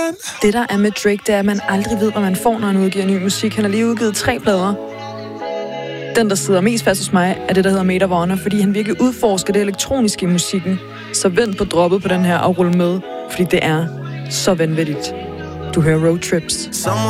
Det der er med Drake, det er, at man aldrig ved, hvad man får, når han udgiver ny musik. Han har lige udgivet 3 plader. Den, der sidder mest fast hos mig, er det, der hedder Made of Honor, fordi han virkelig udforsker det elektroniske i musikken. Så vent på droppet på den her og rulle med, fordi det er så vanvittigt. Du hører Road Trips.